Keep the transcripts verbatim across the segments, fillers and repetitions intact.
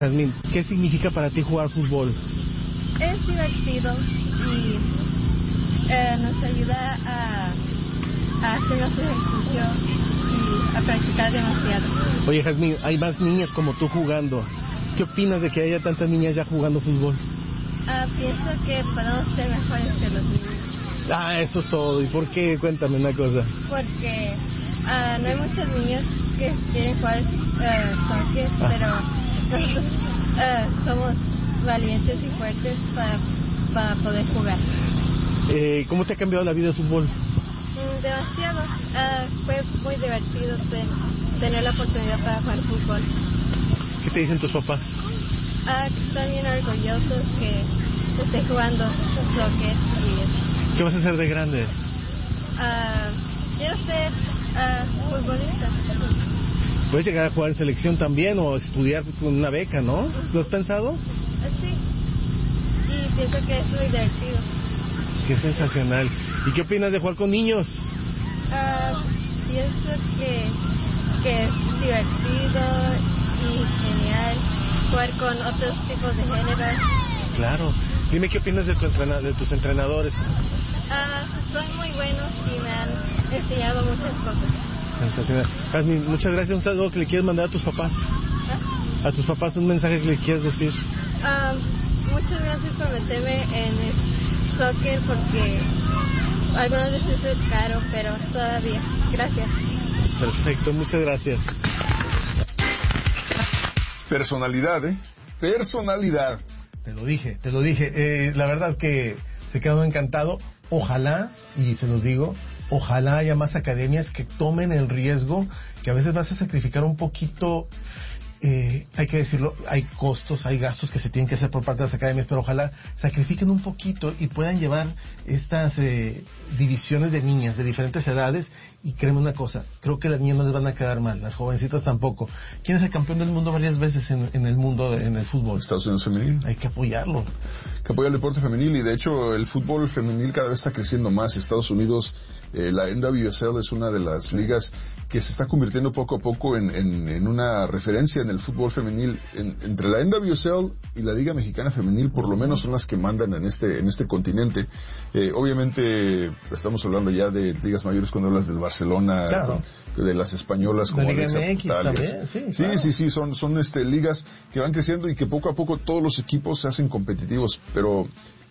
Jazmín, ¿qué significa para ti jugar fútbol? Es divertido y eh, nos ayuda a, a hacer nuestro ejercicio y a practicar demasiado. Oye, Jazmín, hay más niñas como tú jugando. ¿Qué opinas de que haya tantas niñas ya jugando fútbol? Uh, pienso que podemos ser mejores que los niños. Ah, eso es todo. ¿Y por qué? Cuéntame una cosa. Porque uh, no hay muchos niños que quieren jugar uh, soccer, ah. pero nosotros uh, somos valientes y fuertes para, para poder jugar. Eh, ¿Cómo te ha cambiado la vida el fútbol? Mm, demasiado. Uh, fue muy divertido ten, tener la oportunidad para jugar fútbol. ¿Qué te dicen tus papás? Uh, que están bien orgullosos que esté jugando soccer y eso. ¿Qué vas a hacer de grande? Uh, quiero ser uh, futbolista. ¿Puedes llegar a jugar en selección también o estudiar con una beca, no? ¿Lo has pensado? Sí. Y pienso que es muy divertido. Qué sensacional. ¿Y qué opinas de jugar con niños? Uh, pienso que, que es divertido y genial jugar con otros tipos de géneros. Claro. Dime qué opinas de, tu entrena- de tus entrenadores. Uh, son muy buenos y me han enseñado muchas cosas. Sensacional. Jazmín, muchas gracias. Un saludo que le quieres mandar a tus papás. ¿Ah? A tus papás un mensaje que le quieres decir. Um, muchas gracias por meterme en el soccer porque algunas veces es caro, pero todavía. Gracias. Perfecto, muchas gracias. Personalidad, ¿eh? Personalidad. Te lo dije, te lo dije. Eh, la verdad que se quedó encantado. Ojalá, y se los digo, ojalá haya más academias que tomen el riesgo, que a veces vas a sacrificar un poquito, eh, hay que decirlo, hay costos, hay gastos que se tienen que hacer por parte de las academias, pero ojalá sacrifiquen un poquito y puedan llevar estas eh, divisiones de niñas de diferentes edades. Y créeme una cosa, creo que las niñas no les van a quedar mal, las jovencitas tampoco. ¿Quién es el campeón del mundo varias veces en, en el mundo, en el fútbol? Estados Unidos femenil. Hay que apoyarlo. Que apoya el deporte femenil y de hecho el fútbol femenil cada vez está creciendo más. Estados Unidos, eh, la N W S L es una de las ligas que se está convirtiendo poco a poco en, en, en una referencia en el fútbol femenil. En, entre la N W S L y la Liga Mexicana Femenil por lo menos son las que mandan en este, en este continente. Eh, obviamente estamos hablando ya de ligas mayores cuando hablas del Barcelona, claro, con, de las españolas como la Liga M X también, sí, sí, claro. sí, sí, son, son este, ligas que van creciendo y que poco a poco todos los equipos se hacen competitivos, pero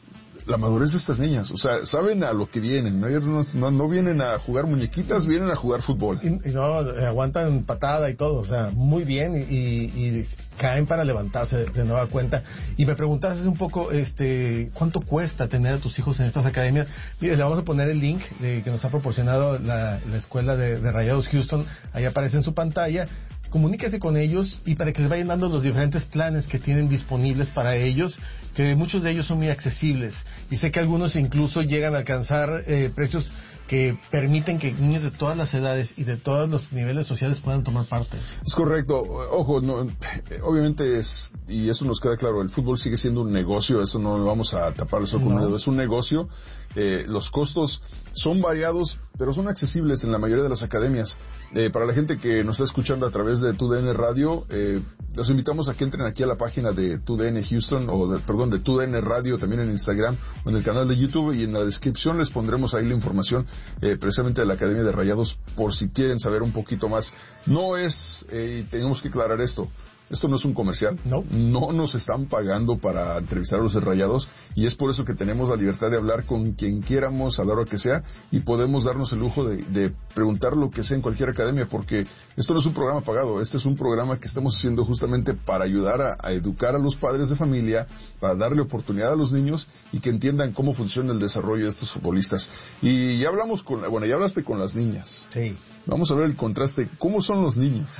la madurez de estas niñas, o sea, saben a lo que vienen, no, no, no vienen a jugar muñequitas, vienen a jugar fútbol. Y, y no, aguantan patada y todo, o sea, muy bien, y, y, y caen para levantarse de, de nueva cuenta. Y me preguntaste un poco, este, ¿cuánto cuesta tener a tus hijos en estas academias? Mire, le vamos a poner el link de, que nos ha proporcionado la, la escuela de, de Rayados Houston, ahí aparece en su pantalla. Comuníquese con ellos y para que les vayan dando los diferentes planes que tienen disponibles para ellos, que muchos de ellos son muy accesibles y sé que algunos incluso llegan a alcanzar eh, precios que permiten que niños de todas las edades y de todos los niveles sociales puedan tomar parte. Es correcto. Ojo, no, obviamente es, y eso nos queda claro, el fútbol sigue siendo un negocio, eso no lo vamos a tapar el sol con un dedo, es un negocio. Eh, los costos son variados, pero son accesibles en la mayoría de las academias. Eh, para la gente que nos está escuchando a través de T U D N Radio, eh, los invitamos a que entren aquí a la página de T U D N Houston, o de, perdón, de T U D N Radio, también en Instagram o en el canal de YouTube, y en la descripción les pondremos ahí la información eh, precisamente de la Academia de Rayados, por si quieren saber un poquito más. No es, eh, y tenemos que aclarar esto, esto no es un comercial, no. no nos están pagando para entrevistar a los de Rayados, y es por eso que tenemos la libertad de hablar con quien quieramos a la hora que sea, y podemos darnos el lujo de, de preguntar lo que sea en cualquier academia, porque esto no es un programa pagado, este es un programa que estamos haciendo justamente para ayudar a, a educar a los padres de familia, para darle oportunidad a los niños y que entiendan cómo funciona el desarrollo de estos futbolistas. Y ya hablamos con, bueno, ya hablaste con las niñas. Sí. Vamos a ver el contraste. ¿Cómo son los niños?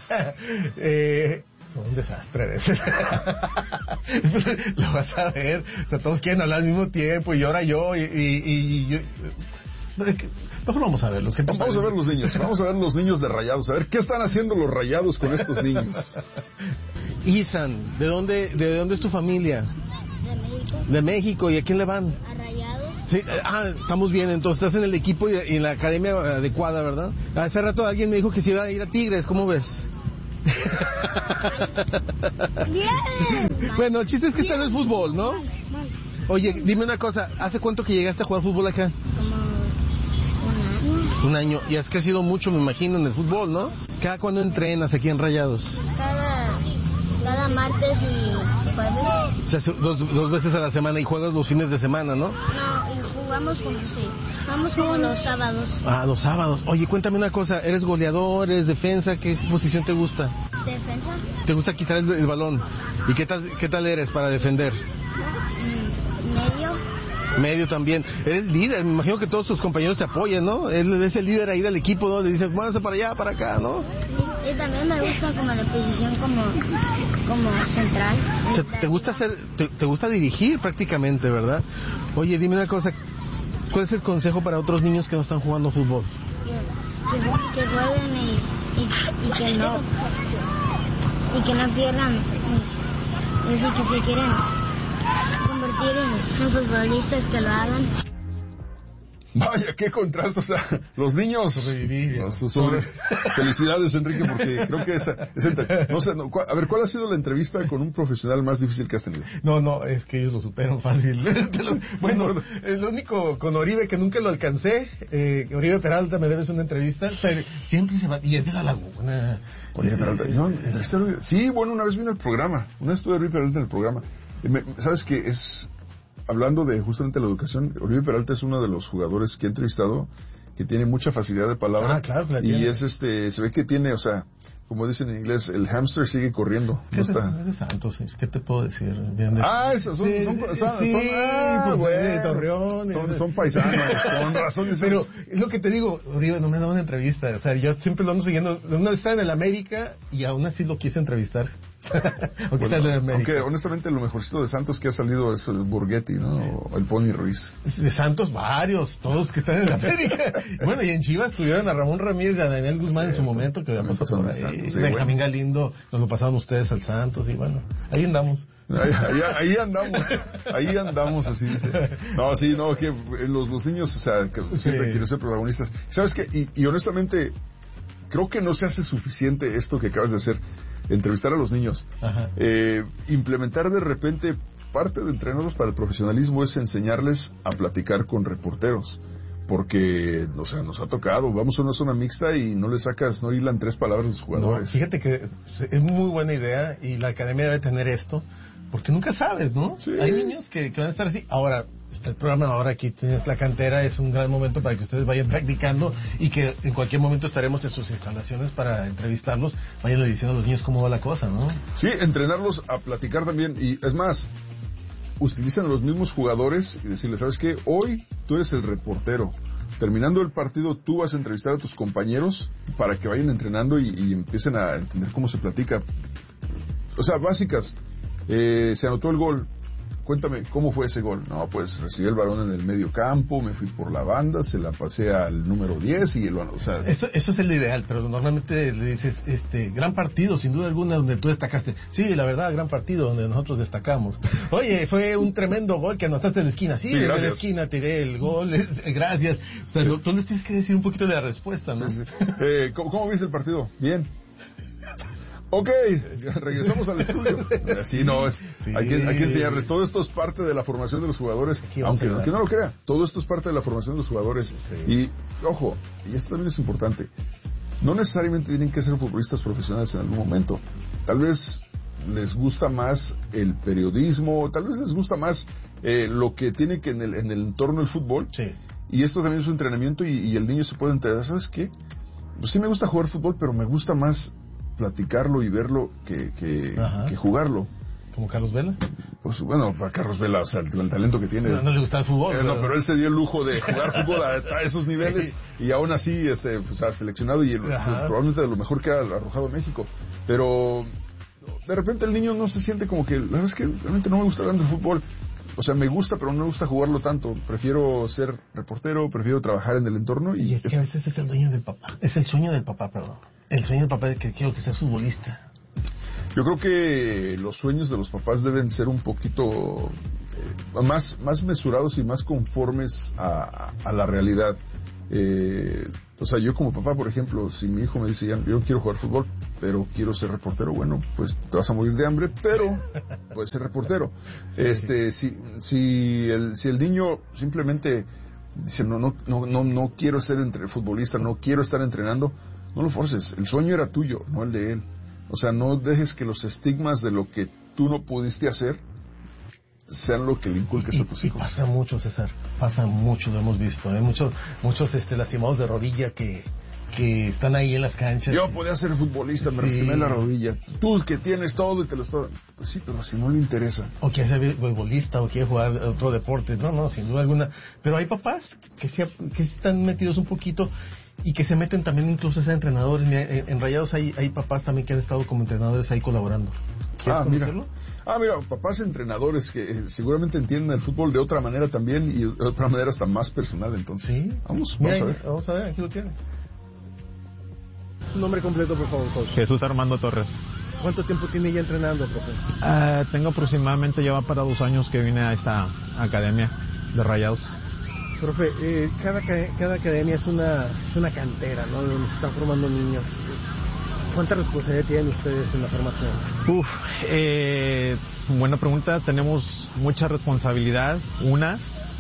eh... Son un desastre a veces. Lo vas a ver. O sea, todos quieren hablar al mismo tiempo y ahora yo y, y, y yo. Mejor vamos a verlos. Vamos parece? a ver los niños. Vamos a ver los niños de Rayados. A ver qué están haciendo los Rayados con estos niños. Isan, ¿de dónde, de dónde es tu familia? De México. De México. ¿Y a quién le van? A Rayados. Sí, ah, estamos bien. Entonces estás en el equipo y en la academia adecuada, ¿verdad? Hace rato alguien me dijo que se iba a ir a Tigres. ¿Cómo ves? Bueno, el chiste es que está en el fútbol, ¿no? Oye, dime una cosa, ¿hace cuánto que llegaste a jugar fútbol acá? Como un año. Un año. Y has crecido mucho, me imagino, en el fútbol, ¿no? ¿Cada cuándo entrenas aquí en Rayados? Cada, cada martes y jueves. O sea, dos, dos veces a la semana y juegas los fines de semana, ¿no? No, y jugamos como sí. Vamos como los sábados. Ah, los sábados. Oye, cuéntame una cosa, ¿eres goleador, eres defensa? ¿Qué posición te gusta? Defensa. ¿Te gusta quitar el, el balón? ¿Y qué tal, qué tal eres para defender? Medio. Medio también. Eres líder, me imagino que todos tus compañeros te apoyan, ¿no? Él es el líder ahí del equipo, ¿no? Le dices, vámonos para allá, para acá, ¿no? Y, y también me gusta como la posición como, como central. O sea, te gusta hacer, te, te gusta dirigir prácticamente, ¿verdad? Oye, dime una cosa, ¿cuál es el consejo para otros niños que no están jugando fútbol? Que, que, que jueguen y, y, y que no y que no pierdan. Y, y que si quieren convertir en, en futbolistas, que lo hagan. Vaya, qué contraste, o sea, los niños... Sobrevivir. No, su- sobre- Felicidades, Enrique, porque creo que esa... esa entre- no sé, no, cua- a ver, ¿cuál ha sido la entrevista con un profesional más difícil que has tenido? No, no, es que ellos lo superan fácil. Bueno, el único con Oribe que nunca lo alcancé, eh, Oribe Peralta, me debes una entrevista, pero siempre se va, y es de la Laguna. Oye, Peralta, no, entrevisté a Oribe. Sí, bueno, una vez vino al programa, una vez estuve a Oribe Peralta en el programa. Y me- ¿Sabes qué? Es... Hablando de justamente la educación, Oribe Peralta es uno de los jugadores que he entrevistado que tiene mucha facilidad de palabra. Ah, claro que la y tiene. es este, se ve que tiene, o sea, como dicen en inglés, el hámster sigue corriendo. ¿Qué No es, de, está. es de Santos? ¿Qué te puedo decir? Bien de- Ah, esos son, Sí, son, son, son, sí, ah, pues, bueno. de Torreón. Son, y- son paisanos, con razón. Pero es lo que te digo, Oribe no me da una entrevista. O sea, yo siempre lo ando siguiendo. Una vez estaba en el América y aún así lo quise entrevistar. Aunque está en el América. Aunque honestamente lo mejorcito de Santos que ha salido es el Burguetti, ¿no? O el Pony Ruiz. De Santos varios, todos que están en la América. Bueno, y en Chivas tuvieron a Ramón Ramírez y a Daniel Guzmán en su momento, que había también pasado por pasaron ahí. de Santos, sí, Benjamín bueno. Galindo, nos lo pasaron ustedes al Santos y bueno, ahí andamos. Ahí, ahí, ahí andamos, ahí andamos, así dice. No, sí, no, que los, los niños, o sea, que siempre Sí. quieren ser protagonistas. ¿Sabes qué? Y, y honestamente, creo que no se hace suficiente esto que acabas de hacer, entrevistar a los niños. Ajá. Eh, implementar de repente, parte de entrenarlos para el profesionalismo es enseñarles a platicar con reporteros. Porque, o sea, nos ha tocado, vamos a una zona mixta y no le sacas, no hilan tres palabras a los No, jugadores. fíjate que es muy buena idea y la academia debe tener esto, porque nunca sabes, ¿no? Sí. Hay niños que, que van a estar así. Ahora, está el programa, ahora aquí tienes la cantera, es un gran momento para que ustedes vayan practicando y que en cualquier momento estaremos en sus instalaciones para entrevistarlos. Vayan diciendo a los niños cómo va la cosa, ¿no? Sí, entrenarlos a platicar también. Y es más, utilizan a los mismos jugadores y decirles, ¿sabes qué? Hoy tú eres el reportero. Terminando el partido, tú vas a entrevistar a tus compañeros para que vayan entrenando y, y empiecen a entender cómo se platica. O sea, básicas. Eh, se anotó el gol. Cuéntame, ¿cómo fue ese gol? No, pues recibí el balón en el medio campo, me fui por la banda, se la pasé al número diez y el o sea... Eso, eso es el ideal, pero normalmente le dices, este, gran partido, sin duda alguna, donde tú destacaste. Sí, la verdad, gran partido, donde nosotros destacamos. Oye, fue un tremendo gol que anotaste en la esquina. Sí, Sí, desde la gracias. esquina tiré el gol, es- gracias. O sea, Sí. lo- tú les tienes que decir un poquito de la respuesta, ¿no? Sí, sí. Eh, ¿cómo, ¿Cómo viste el partido? Bien. Ok, regresamos al estudio. Sí, no, es, Sí. hay, que, hay que enseñarles. Todo esto es parte de la formación de los jugadores. Aquí vamos Aunque, a ayudar. aunque no lo crea, todo esto es parte de la formación de los jugadores. Sí. Y, ojo, y esto también es importante. No necesariamente tienen que ser futbolistas profesionales en algún momento. Tal vez les gusta más el periodismo, tal vez les gusta más eh, lo que tiene que en el, en el entorno del fútbol. Sí. Y esto también es un entrenamiento y, y el niño se puede enterar. ¿Sabes qué? Pues sí me gusta jugar fútbol, pero me gusta más platicarlo y verlo que, que, Ajá. que jugarlo. Como Carlos Vela. Pues bueno, para Carlos Vela, o sea, el, el talento que tiene. No, no le gusta el fútbol. Eh, no, pero él se dio el lujo de jugar fútbol a, a esos niveles y aún así este, o sea, seleccionado y el- Ajá. probablemente de lo mejor que ha arrojado México. Pero de repente el niño no se siente como que, la verdad es que realmente no me gusta tanto el fútbol. O sea, me gusta, pero no me gusta jugarlo tanto. Prefiero ser reportero, prefiero trabajar en el entorno. Y, Y es que a veces es el dueño del papá. Es el sueño del papá, perdón. El sueño del papá de que quiero que seas futbolista. Yo creo que los sueños de los papás deben ser un poquito eh, más, más mesurados y más conformes a, a la realidad. Eh, o sea, yo como papá, por ejemplo, si mi hijo me dice, ya, yo quiero jugar fútbol, pero quiero ser reportero. Bueno, pues te vas a morir de hambre, pero puedes ser reportero. Este, si, si el, si el niño simplemente dice, no, no, no, no, no quiero ser entre futbolista, no quiero estar entrenando, no lo forces. El sueño era tuyo, no el de él. O sea, no dejes que los estigmas de lo que tú no pudiste hacer sean lo que le inculques y, a tus y hijos. Pasa mucho, César, pasa mucho, lo hemos visto, ¿eh? Muchos, muchos este, lastimados de rodilla que, que están ahí en las canchas. Yo podía ser futbolista, me sí. lastimé la rodilla. Tú que tienes todo y te lo estás... Pues sí, pero si no le interesa. O quiere ser futbolista o quiere jugar otro deporte. No, no, sin duda alguna. Pero hay papás que, se, que están metidos un poquito y que se meten también incluso a ser entrenadores. Mira, en, en Rayados hay, hay papás también que han estado como entrenadores ahí colaborando. ¿Quieres ah, conocerlo? Mira. Ah, mira, papás entrenadores que eh, seguramente entienden el fútbol de otra manera también y de otra manera hasta más personal, entonces. Sí. Vamos, mira, vamos a ver. Vamos a ver, aquí lo tiene. Su nombre completo, por favor, coach. Jesús Armando Torres. ¿Cuánto tiempo tiene ya entrenando, profe? Uh, tengo aproximadamente, ya va para dos años que vine a esta academia de Rayados. Profe, eh, cada, cada academia es una, es una cantera, ¿no? Donde se están formando niños. ¿Cuánta responsabilidad tienen ustedes en la formación? Uf, eh, buena pregunta. Tenemos mucha responsabilidad. Una,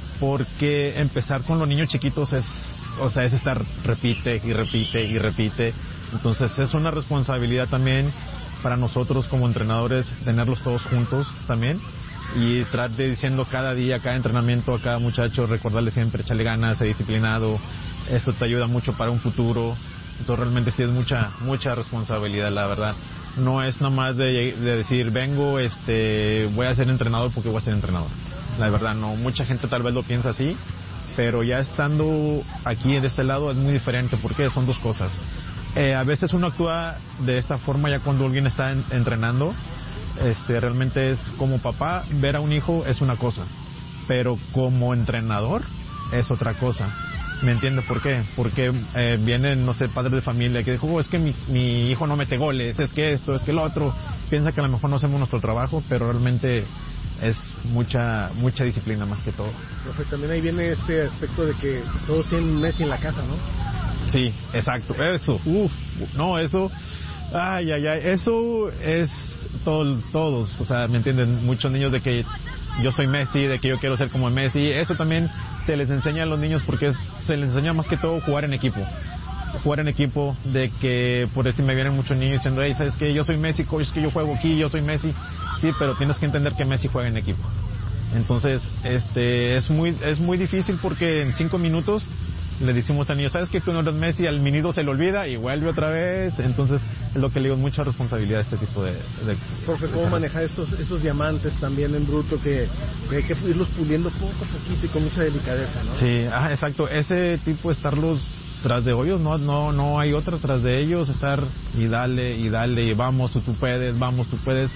porque empezar con los niños chiquitos es, o sea, es estar repite y repite y repite. Entonces es una responsabilidad también para nosotros como entrenadores tenerlos todos juntos también y tratar de diciendo cada día, cada entrenamiento a cada muchacho, recordarle siempre, echarle ganas, ser disciplinado. Esto te ayuda mucho para un futuro. Entonces realmente sí es mucha mucha responsabilidad, la verdad. No es nada más de, de decir, vengo, este, voy a ser entrenador porque voy a ser entrenador. La verdad no, mucha gente tal vez lo piensa así, pero ya estando aquí de este lado es muy diferente porque son dos cosas. Eh, a veces uno actúa de esta forma ya cuando alguien está en, entrenando. Este, realmente es como papá, ver a un hijo es una cosa, pero como entrenador es otra cosa. ¿Me entiendes por qué? Porque eh, vienen, no sé, padres de familia que dicen, oh, es que mi, mi hijo no mete goles, es que esto, es que lo otro. Piensa que a lo mejor no hacemos nuestro trabajo, pero realmente es mucha mucha disciplina más que todo. Profe, también ahí viene este aspecto de que todos tienen Messi en la casa, ¿no? Sí, exacto, eso, uff, no, eso, ay, ay, ay, eso es todo, todos, o sea, ¿me entienden? Muchos niños de que yo soy Messi, de que yo quiero ser como Messi, eso también se les enseña a los niños porque es, se les enseña más que todo jugar en equipo. Jugar en equipo, de que por eso me vienen muchos niños diciendo, hey, ¿sabes qué? Yo soy Messi, coach, es que yo juego aquí, yo soy Messi. Sí, pero tienes que entender que Messi juega en equipo. Entonces, este, es muy, es muy difícil porque en cinco minutos le decimos al niño, ¿sabes que tú no eres Messi? Al minuto se le olvida y vuelve otra vez. Entonces, es lo que le digo, mucha responsabilidad a este tipo de... de Profe, ¿cómo de manejar estos, esos diamantes también en bruto que, que hay que irlos puliendo poco a poquito y con mucha delicadeza, ¿no? Sí, ah, exacto. Ese tipo, estarlos tras de hoyos, no, no, no hay otra tras de ellos, estar y dale, y dale, y vamos, tú puedes, vamos, tú puedes.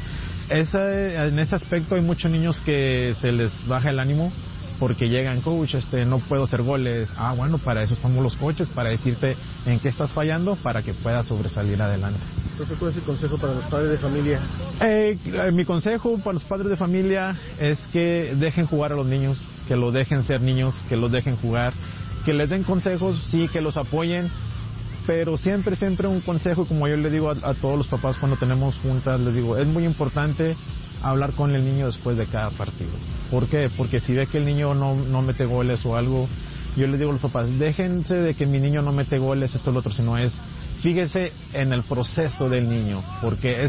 Esa, en ese aspecto hay muchos niños que se les baja el ánimo porque llegan, coach, este, no puedo hacer goles. Ah, bueno, para eso estamos los coaches, para decirte en qué estás fallando para que puedas sobresalir adelante. Profe, ¿cuál es el consejo para los padres de familia? Eh, mi consejo para los padres de familia es que dejen jugar a los niños, que los dejen ser niños, que los dejen jugar, que les den consejos, sí, que los apoyen, pero siempre, siempre un consejo, como yo le digo a, a todos los papás cuando tenemos juntas, les digo, es muy importante hablar con el niño después de cada partido. ¿Por qué? Porque si ve que el niño no, no mete goles o algo, yo les digo a los papás, déjense de que mi niño no mete goles, esto, lo otro, sino es, fíjese en el proceso del niño, porque es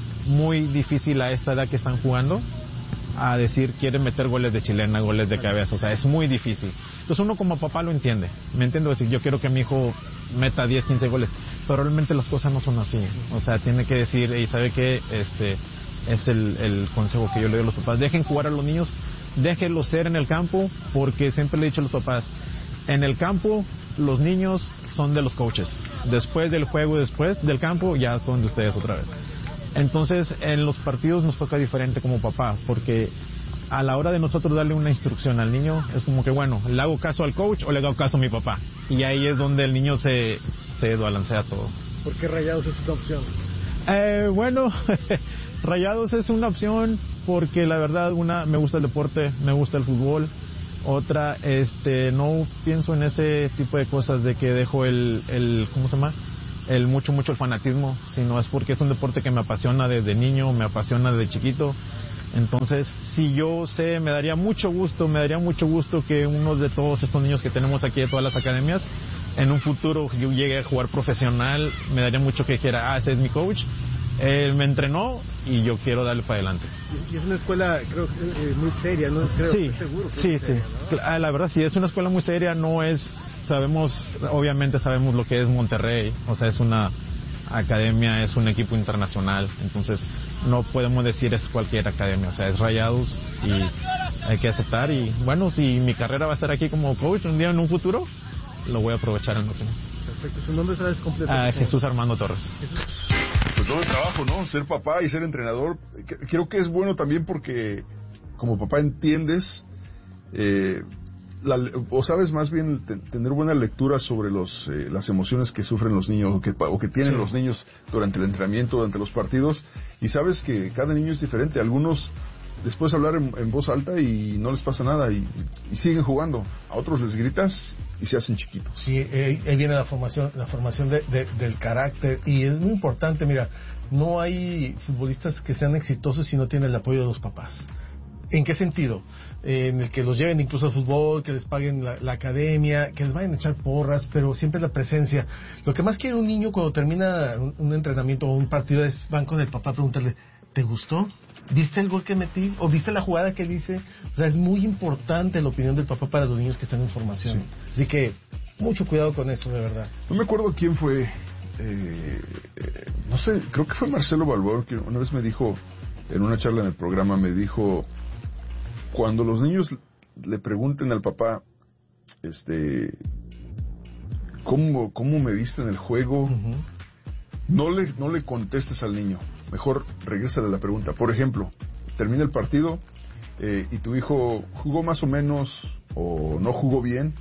muy difícil a esta edad que están jugando a decir, quieren meter goles de chilena, goles de cabeza, o sea, es muy difícil. Entonces uno como papá lo entiende, me entiendo, decir, yo quiero que mi hijo meta diez, quince goles, pero realmente las cosas no son así, o sea, tiene que decir, y sabe que este es el, el consejo que yo le doy a los papás, dejen jugar a los niños, déjenlos ser en el campo, porque siempre le he dicho a los papás, en el campo los niños son de los coaches, después del juego, después del campo, ya son de ustedes otra vez. Entonces, en los partidos nos toca diferente como papá, porque a la hora de nosotros darle una instrucción al niño, es como que, bueno, ¿le hago caso al coach o le hago caso a mi papá? Y ahí es donde el niño se, se balancea todo. ¿Por qué Rayados es una opción? Eh, bueno, Rayados es una opción porque la verdad, una, me gusta el deporte, me gusta el fútbol. Otra, este, no pienso en ese tipo de cosas de que dejo el, el ¿cómo se llama? el mucho, mucho el fanatismo, sino es porque es un deporte que me apasiona desde niño, me apasiona desde chiquito. Entonces, si yo sé, me daría mucho gusto, me daría mucho gusto que uno de todos estos niños que tenemos aquí de todas las academias, en un futuro yo llegue a jugar profesional, me daría mucho que dijera, ah, ese es mi coach, él me entrenó y yo quiero darle para adelante. Y es una escuela, creo, eh, muy seria, ¿no? Creo, sí, seguro que sí, es seria, sí. ¿no? La verdad, sí, es una escuela muy seria, no es, sabemos, obviamente sabemos lo que es Monterrey, o sea, es una academia, es un equipo internacional, entonces no podemos decir es cualquier academia, o sea, es Rayados y hay que aceptar. Y bueno, si mi carrera va a estar aquí como coach un día en un futuro, lo voy a aprovechar al máximo. Perfecto, su nombre es completo. Ah, Jesús Armando Torres. Jesús. Pues todo el trabajo, ¿no? Ser papá y ser entrenador, creo que es bueno también porque como papá entiendes eh, la, o sabes más bien te, tener buena lectura sobre los eh, las emociones que sufren los niños o que, o que tienen sí. los niños durante el entrenamiento, durante los partidos, y sabes que cada niño es diferente. Algunos les puedes hablar en, en voz alta y no les pasa nada y, y siguen jugando. A otros les gritas y se hacen chiquitos. Sí, ahí, ahí viene la formación, la formación de, de, del carácter, y es muy importante. Mira, no hay futbolistas que sean exitosos si no tienen el apoyo de los papás. ¿En qué sentido? Eh, en el que los lleven incluso al fútbol, que les paguen la, la academia, que les vayan a echar porras, pero siempre la presencia. Lo que más quiere un niño cuando termina un, un entrenamiento o un partido es van con el papá a preguntarle, ¿te gustó? ¿Viste el gol que metí? ¿O viste la jugada que hice? O sea, es muy importante la opinión del papá para los niños que están en formación. Sí. Así que, mucho cuidado con eso, de verdad. No me acuerdo quién fue, eh, eh, no sé, creo que fue Marcelo Balboa, que una vez me dijo, en una charla en el programa, me dijo, cuando los niños le pregunten al papá, este, ¿cómo, cómo me viste en el juego? Uh-huh. No le, no le contestes al niño. Mejor regrésale la pregunta. Por ejemplo, termina el partido eh, y tu hijo jugó más o menos o no jugó bien.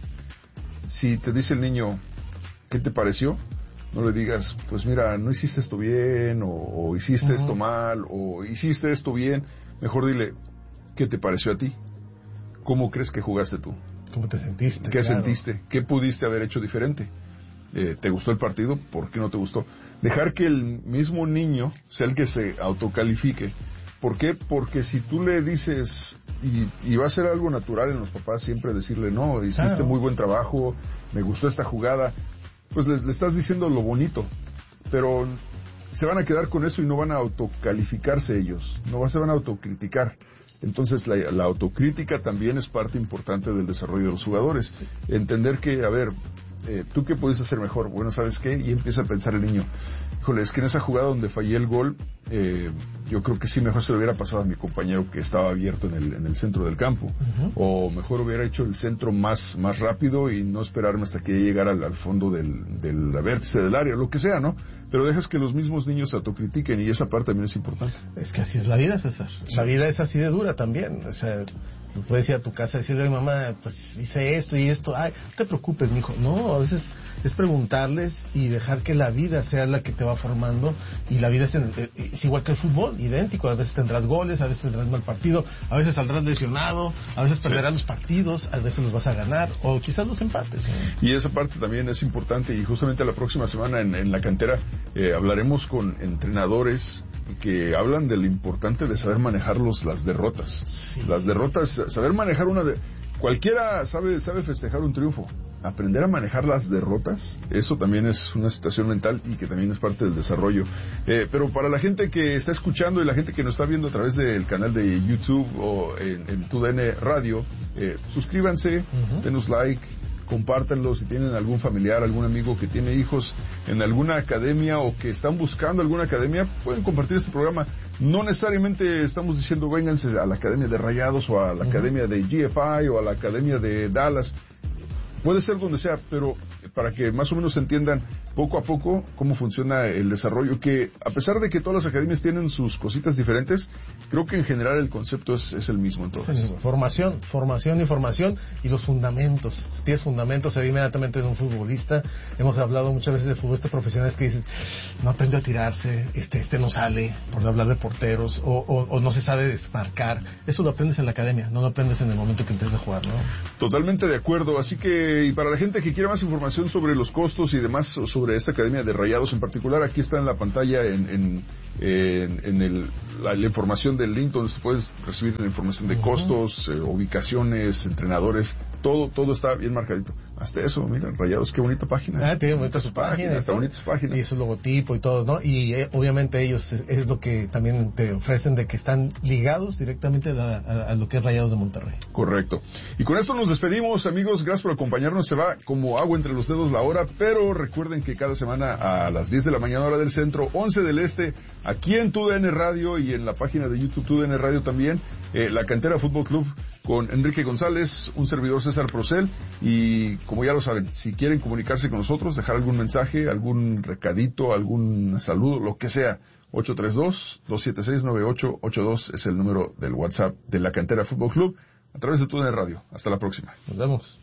Si te dice el niño, ¿qué te pareció? No le digas, pues mira, no hiciste esto bien, o, o hiciste uh-huh. esto mal, o hiciste esto bien. Mejor dile, ¿qué te pareció a ti? ¿Cómo crees que jugaste tú? ¿Cómo te sentiste? ¿Qué claro. sentiste? ¿Qué pudiste haber hecho diferente? Eh, ¿Te gustó el partido? ¿Por qué no te gustó? Dejar que el mismo niño sea el que se autocalifique. ¿Por qué? Porque si tú le dices, y, y va a ser algo natural en los papás siempre decirle, no, hiciste claro. muy buen trabajo, me gustó esta jugada, pues le, le estás diciendo lo bonito, pero se van a quedar con eso y no van a autocalificarse ellos, no se van a autocriticar. Entonces la, la autocrítica también es parte importante del desarrollo de los jugadores. Entender que, a ver, Eh, ¿tú qué puedes hacer mejor? Bueno, ¿sabes qué? Y empieza a pensar el niño, híjole, es que en esa jugada donde fallé el gol, eh, yo creo que sí, mejor se lo hubiera pasado a mi compañero que estaba abierto en el, en el centro del campo. Uh-huh. O mejor hubiera hecho el centro más, más rápido y no esperarme hasta que llegara al, al fondo del, del vértice del área, lo que sea, ¿no? Pero dejas que los mismos niños se autocritiquen y esa parte también es importante. Es que así es la vida, César. Sí. La vida es así de dura también. O sea, tú puedes ir a tu casa y decirle a mi mamá, pues hice esto y esto. Ay, no te preocupes, mijo. No, a veces es preguntarles y dejar que la vida sea la que te va formando. Y la vida es, en, es igual que el fútbol, idéntico. A veces tendrás goles, a veces tendrás mal partido, a veces saldrás lesionado, a veces perderás sí. los partidos, a veces los vas a ganar o quizás los empates, ¿no? Y esa parte también es importante, y justamente la próxima semana en, en la cantera eh, hablaremos con entrenadores que hablan de lo importante de saber manejar los, las derrotas. Sí. Las derrotas, saber manejar una de... Cualquiera sabe, sabe festejar un triunfo. Aprender a manejar las derrotas, eso también es una situación mental y que también es parte del desarrollo. Eh, pero para la gente que está escuchando y la gente que nos está viendo a través del canal de YouTube o en, en Tu D N Radio, eh, suscríbanse, uh-huh. denos like, compártanlo. Si tienen algún familiar, algún amigo que tiene hijos en alguna academia o que están buscando alguna academia, pueden compartir este programa. No necesariamente estamos diciendo vénganse a la academia de Rayados o a la uh-huh. academia de G F I o a la academia de Dallas. Puede ser donde sea, pero para que más o menos entiendan poco a poco cómo funciona el desarrollo, que a pesar de que todas las academias tienen sus cositas diferentes, creo que en general el concepto es, es el mismo entonces. Es el mismo. Formación, formación y formación y los fundamentos. Si tienes fundamentos, se ve inmediatamente de un futbolista. Hemos hablado muchas veces de futbolistas profesionales que dicen, no aprende a tirarse, este, este no sale, por no hablar de porteros, o, o, o no se sabe desmarcar. Eso lo aprendes en la academia, no lo aprendes en el momento que empiezas a jugar, ¿no? Totalmente de acuerdo, así que eh, y para la gente que quiera más información sobre los costos y demás, sobre esta Academia de Rayados en particular, aquí está en la pantalla en, en, en, en el, la, la información del link donde se puedes recibir la información de costos, eh, ubicaciones, entrenadores, todo todo está bien marcadito. Hasta eso, mira, Rayados, qué bonita página. Ah, tiene bonita su página. Está bonita su página. Y su logotipo y todo, ¿no? Y eh, obviamente ellos es, es lo que también te ofrecen, de que están ligados directamente a, a, a lo que es Rayados de Monterrey. Correcto. Y con esto nos despedimos, amigos. Gracias por acompañarnos. Se va como agua entre los dedos la hora, pero recuerden que cada semana a las diez de la mañana hora del centro, once del este, aquí en Tu D N Radio y en la página de YouTube Tu D N Radio también, eh, La Cantera Fútbol Club con Enrique González, un servidor César Procel, y como ya lo saben, si quieren comunicarse con nosotros, dejar algún mensaje, algún recadito, algún saludo, lo que sea, ocho tres dos, dos siete seis, nueve ocho ocho dos es el número del WhatsApp de La Cantera Fútbol Club a través de Tu D N Radio. Hasta la próxima. Nos vemos.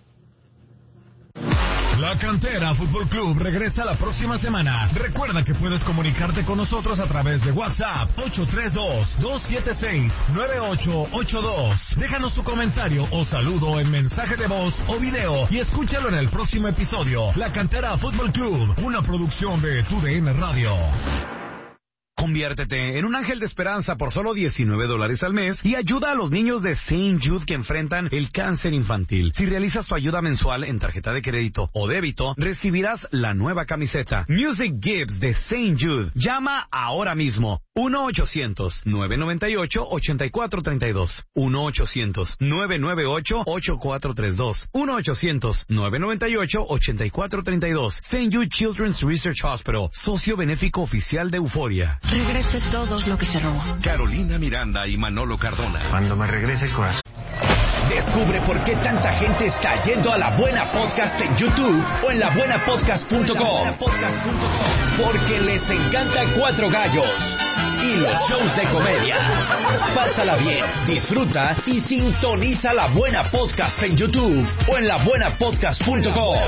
La Cantera Fútbol Club regresa la próxima semana. Recuerda que puedes comunicarte con nosotros a través de WhatsApp ocho tres dos, dos siete seis, nueve ocho ocho dos. Déjanos tu comentario o saludo en mensaje de voz o video y escúchalo en el próximo episodio. La Cantera Fútbol Club, una producción de Tu D N Radio. Conviértete en un ángel de esperanza por solo diecinueve dólares al mes y ayuda a los niños de Saint Jude que enfrentan el cáncer infantil. Si realizas tu ayuda mensual en tarjeta de crédito o débito, recibirás la nueva camiseta Music Gives de Saint Jude. Llama ahora mismo uno ochocientos, nueve noventa y ocho, ochenta y cuatro treinta y dos. uno ochocientos, nueve noventa y ocho, ochenta y cuatro treinta y dos. uno ochocientos, nueve noventa y ocho, ochenta y cuatro treinta y dos. Saint Jude Children's Research Hospital, socio benéfico oficial de Euforia. Regrese todo lo que se robó. Carolina Miranda y Manolo Cardona. Cuando me regrese el corazón. Descubre por qué tanta gente está yendo a La Buena Podcast en YouTube o en la buena podcast punto com. Porque les encanta Cuatro Gallos y los shows de comedia. Pásala bien, disfruta y sintoniza La Buena Podcast en YouTube o en la buena podcast punto com.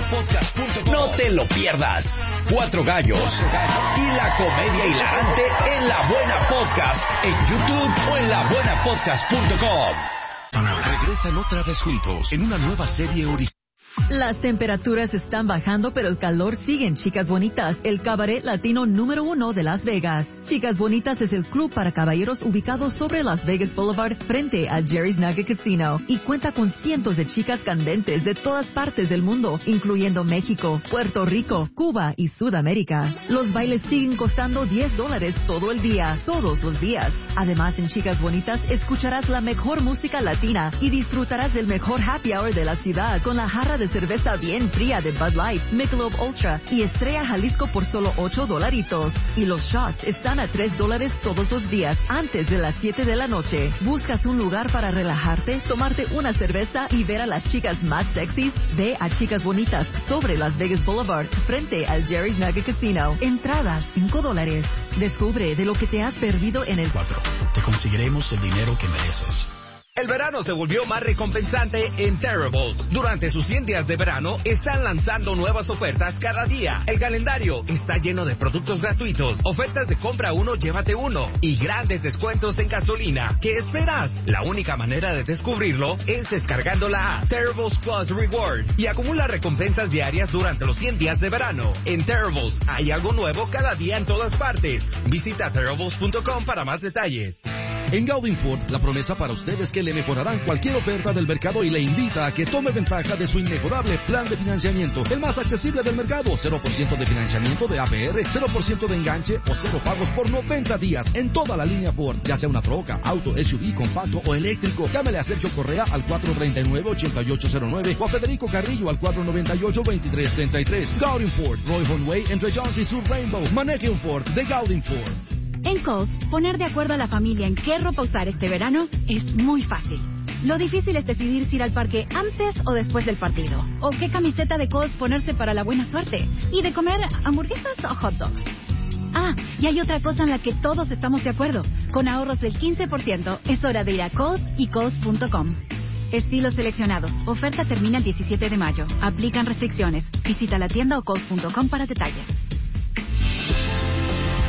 No te lo pierdas. Cuatro Gallos y la comedia hilarante en La Buena Podcast en YouTube o en la buena podcast punto com. Regresan otra vez juntos en una nueva serie original. Las temperaturas están bajando, pero el calor sigue en Chicas Bonitas, el cabaret latino número uno de Las Vegas. Chicas Bonitas es el club para caballeros ubicado sobre Las Vegas Boulevard frente a Jerry's Nugget Casino y cuenta con cientos de chicas candentes de todas partes del mundo, incluyendo México, Puerto Rico, Cuba y Sudamérica. Los bailes siguen costando diez dólares todo el día, todos los días. Además, en Chicas Bonitas escucharás la mejor música latina y disfrutarás del mejor happy hour de la ciudad con la jarra de cerveza bien fría de Bud Light, Michelob Ultra y Estrella Jalisco por solo ocho dolaritos. Y los shots están a tres dólares todos los días antes de las siete de la noche. ¿Buscas un lugar para relajarte, tomarte una cerveza y ver a las chicas más sexys? Ve a Chicas Bonitas sobre Las Vegas Boulevard frente al Jerry's Nugget Casino. Entradas cinco dólares. Descubre de lo que te has perdido en el cuatro. Te conseguiremos el dinero que mereces. El verano se volvió más recompensante en Terribles. Durante sus cien días de verano, están lanzando nuevas ofertas cada día. El calendario está lleno de productos gratuitos, ofertas de compra uno, llévate uno, y grandes descuentos en gasolina. ¿Qué esperas? La única manera de descubrirlo es descargando la app Terribles Plus Reward y acumula recompensas diarias durante los cien días de verano. En Terribles hay algo nuevo cada día en todas partes. Visita terribles punto com para más detalles. En Gaudin Ford, la promesa para usted es que le mejorarán cualquier oferta del mercado y le invita a que tome ventaja de su inmejorable plan de financiamiento, el más accesible del mercado. cero por ciento de financiamiento de A P R, cero por ciento de enganche o cero pagos por noventa días en toda la línea Ford, ya sea una troca, auto, S U V, compacto o eléctrico. Llámele a Sergio Correa al cuatro tres nueve, ocho ocho cero nueve o a Federico Carrillo al cuatro nueve ocho, veintitrés treinta y tres. Gaudin Ford, Roy Von Way entre Jones y Sur Rainbow. Maneje un Ford de Gaudin Ford. En Kohl's, poner de acuerdo a la familia en qué ropa usar este verano es muy fácil. Lo difícil es decidir si ir al parque antes o después del partido, o qué camiseta de Kohl's ponerse para la buena suerte, y de comer hamburguesas o hot dogs. Ah, y hay otra cosa en la que todos estamos de acuerdo. Con ahorros del quince por ciento, es hora de ir a Kohl's y Kohl's punto com. Estilos seleccionados. Oferta termina el diecisiete de mayo. Aplican restricciones. Visita la tienda o Kohl's punto com para detalles.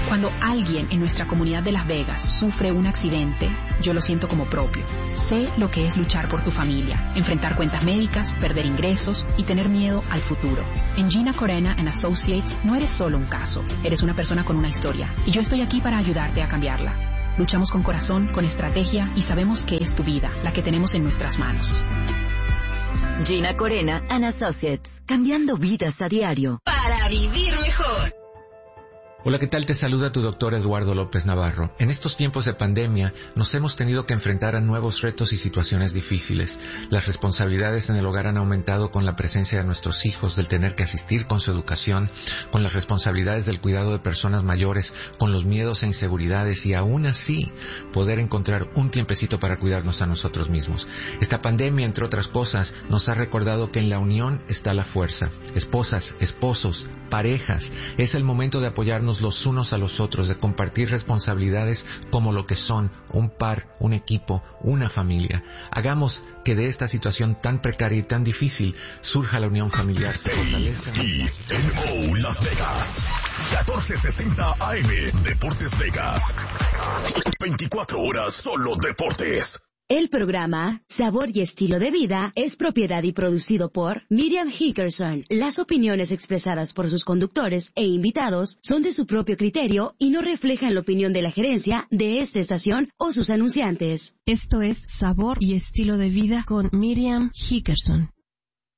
Cuando alguien en nuestra comunidad de Las Vegas sufre un accidente, yo lo siento como propio. Sé lo que es luchar por tu familia, enfrentar cuentas médicas, perder ingresos y tener miedo al futuro. En Gina Corena and Associates no eres solo un caso, eres una persona con una historia y yo estoy aquí para ayudarte a cambiarla. Luchamos con corazón, con estrategia y sabemos que es tu vida, la que tenemos en nuestras manos. Gina Corena and Associates, cambiando vidas a diario. Para vivir mejor. Hola, ¿qué tal? Te saluda tu doctor Eduardo López Navarro. En estos tiempos de pandemia nos hemos tenido que enfrentar a nuevos retos y situaciones difíciles. Las responsabilidades en el hogar han aumentado con la presencia de nuestros hijos, del tener que asistir con su educación, con las responsabilidades del cuidado de personas mayores, con los miedos e inseguridades y aún así poder encontrar un tiempecito para cuidarnos a nosotros mismos. Esta pandemia, entre otras cosas, nos ha recordado que en la unión está la fuerza. Esposas, esposos, parejas, es el momento de apoyarnos los unos a los otros, de compartir responsabilidades como lo que son un par, un equipo, una familia. Hagamos que de esta situación tan precaria y tan difícil surja la unión familiar. Se fortalezca y N O Las Vegas, catorce sesenta A M, Deportes Vegas, veinticuatro horas solo deportes. El programa Sabor y Estilo de Vida es propiedad y producido por Miriam Hickerson. Las opiniones expresadas por sus conductores e invitados son de su propio criterio y no reflejan la opinión de la gerencia de esta estación o sus anunciantes. Esto es Sabor y Estilo de Vida con Miriam Hickerson.